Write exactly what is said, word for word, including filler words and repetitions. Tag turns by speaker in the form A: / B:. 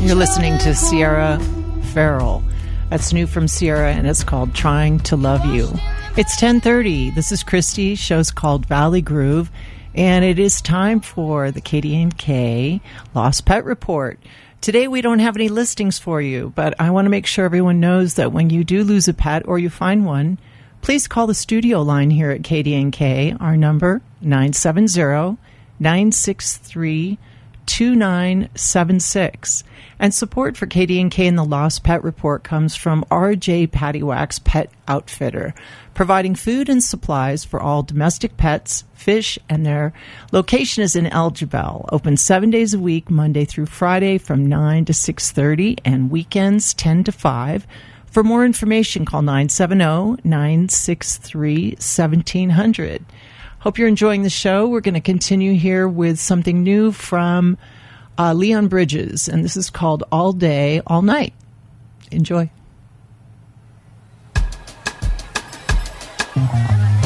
A: You're listening to Sierra Farrell. That's new from Sierra, and it's called Trying to Love You. It's ten thirty. This is Christy. Show's called Valley Groove, and it is time for the K D and K Lost Pet Report. Today we don't have any listings for you, but I want to make sure everyone knows that when you do lose a pet or you find one, please call the studio line here at K D and K. Our number, nine seven zero, nine six three, two nine seven six. And support for K D and K and the Lost Pet Report comes from R J Pattywax Pet Outfitter, providing food and supplies for all domestic pets, fish, and their location is in Elgibel. Open seven days a week, Monday through Friday from nine to six thirty, and weekends ten to five. For more information, call nine seven zero, nine six three, one seven zero zero. Hope you're enjoying the show. We're going to continue here with something new from uh, Leon Bridges, and this is called All Day, All Night. Enjoy.